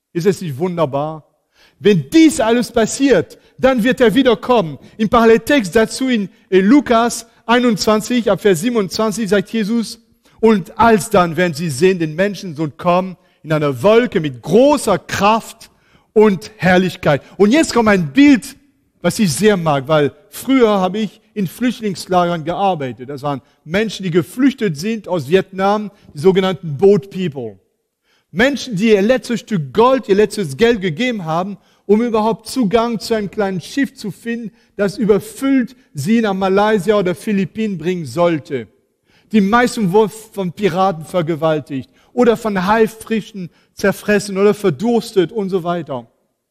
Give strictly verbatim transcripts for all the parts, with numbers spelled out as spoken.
Ist es nicht wunderbar? Wenn dies alles passiert, dann wird er wiederkommen. Im Paralleltext dazu in Lukas einundzwanzig, ab Vers siebenundzwanzig sagt Jesus, und alsdann werden sie sehen, den Menschensohn kommen in einer Wolke mit großer Kraft und Herrlichkeit. Und jetzt kommt ein Bild, was ich sehr mag, weil früher habe ich in Flüchtlingslagern gearbeitet. Das waren Menschen, die geflüchtet sind aus Vietnam, die sogenannten Boat People. Menschen, die ihr letztes Stück Gold, ihr letztes Geld gegeben haben, um überhaupt Zugang zu einem kleinen Schiff zu finden, das überfüllt sie nach Malaysia oder Philippinen bringen sollte. Die meisten wurden von Piraten vergewaltigt oder von Haifischen zerfressen oder verdurstet und so weiter.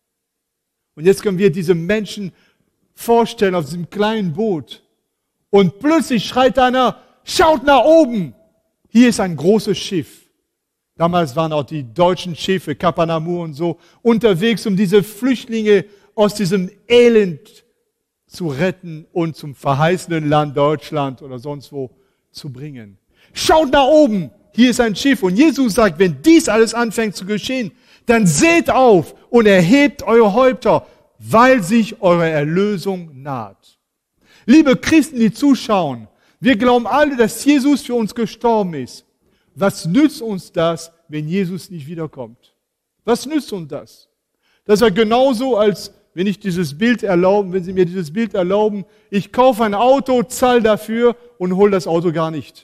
Und jetzt können wir diese Menschen vorstellen auf diesem kleinen Boot. Und plötzlich schreit einer, schaut nach oben! Hier ist ein großes Schiff. Damals waren auch die deutschen Schiffe, Kapanamur und so, unterwegs, um diese Flüchtlinge aus diesem Elend zu retten und zum verheißenen Land Deutschland oder sonst wo zu bringen. Schaut nach oben! Hier ist ein Schiff. Und Jesus sagt, wenn dies alles anfängt zu geschehen, dann seht auf und erhebt eure Häupter, weil sich eure Erlösung naht. Liebe Christen, die zuschauen, wir glauben alle, dass Jesus für uns gestorben ist. Was nützt uns das, wenn Jesus nicht wiederkommt? Was nützt uns das? Das ist genauso, als wenn ich dieses Bild erlauben, wenn Sie mir dieses Bild erlauben, ich kaufe ein Auto, zahle dafür und hole das Auto gar nicht.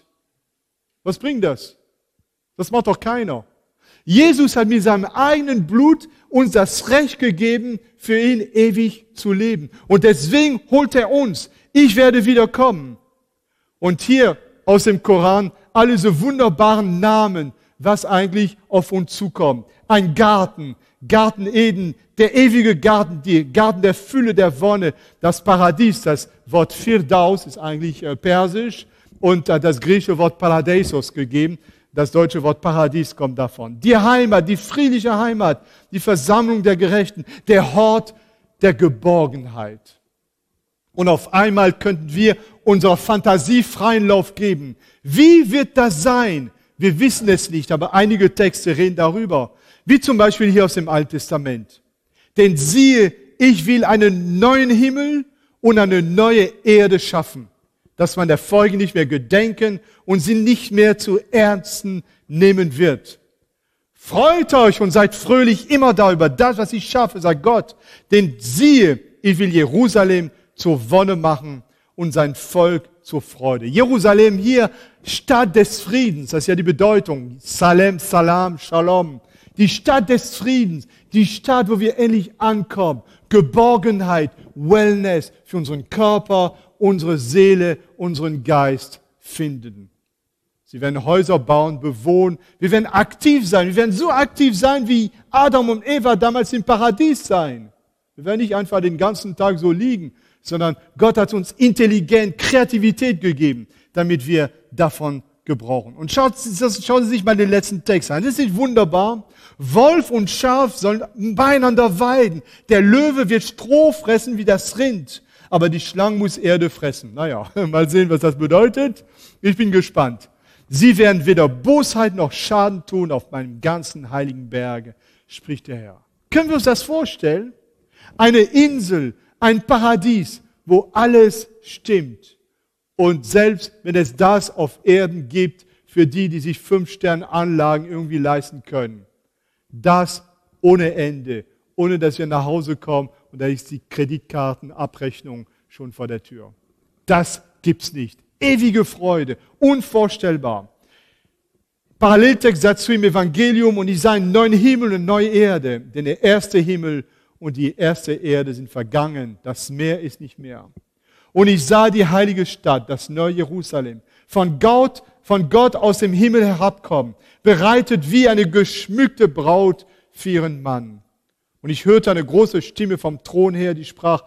Was bringt das? Das macht doch keiner. Jesus hat mit seinem eigenen Blut uns das Recht gegeben, für ihn ewig zu leben. Und deswegen holt er uns. Ich werde wiederkommen. Und hier aus dem Koran alle diese wunderbaren Namen, was eigentlich auf uns zukommt. Ein Garten, Garten Eden, der ewige Garten, die Garten der Fülle, der Wonne, das Paradies. Das Wort Firdaus ist eigentlich äh, persisch und äh, das griechische Wort Paradeisos gegeben. Das deutsche Wort Paradies kommt davon. Die Heimat, die friedliche Heimat, die Versammlung der Gerechten, der Hort der Geborgenheit. Und auf einmal könnten wir unserer Fantasie freien Lauf geben. Wie wird das sein? Wir wissen es nicht, aber einige Texte reden darüber. Wie zum Beispiel hier aus dem Alten Testament. Denn siehe, ich will einen neuen Himmel und eine neue Erde schaffen, dass man der Folge nicht mehr gedenken und sie nicht mehr zu Ernsten nehmen wird. Freut euch und seid fröhlich immer da über das, was ich schaffe, sagt Gott. Denn siehe, ich will Jerusalem zur Wonne machen und sein Volk zur Freude. Jerusalem hier, Stadt des Friedens, das ist ja die Bedeutung. Salem, Salam, Shalom. Die Stadt des Friedens, die Stadt, wo wir endlich ankommen. Geborgenheit, Wellness für unseren Körper, unsere Seele, unseren Geist finden. Sie werden Häuser bauen, bewohnen. Wir werden aktiv sein. Wir werden so aktiv sein, wie Adam und Eva damals im Paradies sein. Wir werden nicht einfach den ganzen Tag so liegen, sondern Gott hat uns Intelligenz, Kreativität gegeben, damit wir davon gebrauchen. Und schaut, schauen Sie sich mal den letzten Text an. Das ist nicht wunderbar. Wolf und Schaf sollen beieinander weiden. Der Löwe wird Stroh fressen wie das Rind. Aber die Schlange muss Erde fressen. Naja, mal sehen, was das bedeutet. Ich bin gespannt. Sie werden weder Bosheit noch Schaden tun auf meinem ganzen heiligen Berge, spricht der Herr. Können wir uns das vorstellen? Eine Insel, ein Paradies, wo alles stimmt. Und selbst wenn es das auf Erden gibt, für die, die sich Fünf-Sterne-Anlagen irgendwie leisten können. Das ohne Ende, ohne dass wir nach Hause kommen und da ist die Kreditkartenabrechnung schon vor der Tür. Das gibt's nicht. Ewige Freude, unvorstellbar. Paralleltext dazu im Evangelium, und ich sah einen neuen Himmel und eine neue Erde, denn der erste Himmel und die erste Erde sind vergangen, das Meer ist nicht mehr. Und ich sah die heilige Stadt, das neue Jerusalem, von Gott, von Gott aus dem Himmel herabkommen, bereitet wie eine geschmückte Braut für ihren Mann. Und ich hörte eine große Stimme vom Thron her, die sprach,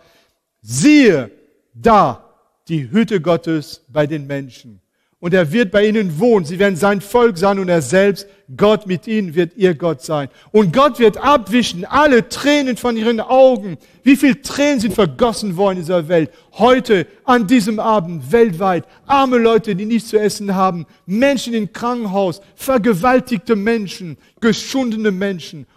siehe, da, die Hütte Gottes bei den Menschen. Und er wird bei ihnen wohnen. Sie werden sein Volk sein und er selbst, Gott mit ihnen, wird ihr Gott sein. Und Gott wird abwischen alle Tränen von ihren Augen. Wie viele Tränen sind vergossen worden in dieser Welt? Heute, an diesem Abend, weltweit. Arme Leute, die nichts zu essen haben. Menschen im Krankenhaus. Vergewaltigte Menschen. Geschundene Menschen.